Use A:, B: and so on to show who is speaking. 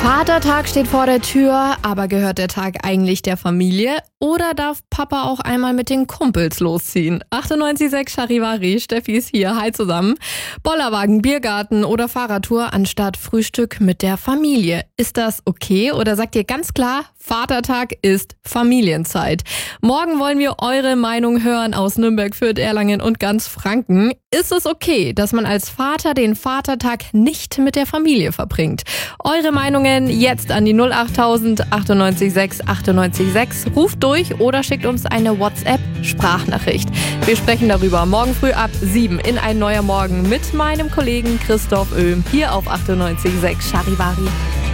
A: Vatertag steht vor der Tür, aber gehört der Tag eigentlich der Familie? Oder darf Papa auch einmal mit den Kumpels losziehen? 98,6 Charivari, Steffi ist hier, hi zusammen. Bollerwagen, Biergarten oder Fahrradtour anstatt Frühstück mit der Familie. Ist das okay oder sagt ihr ganz klar, Vatertag ist Familienzeit? Morgen wollen wir eure Meinung hören aus Nürnberg, Fürth, Erlangen und ganz Franken. Ist es okay, dass man als Vater den Vatertag nicht mit der Familie verbringt? Eure Meinungen jetzt an die 08000 98,6 98,6. Ruft durch oder schickt uns eine WhatsApp-Sprachnachricht. Wir sprechen darüber morgen früh ab 7 in Ein neuer Morgen mit meinem Kollegen Christoph Oehm hier auf 98,6 Charivari.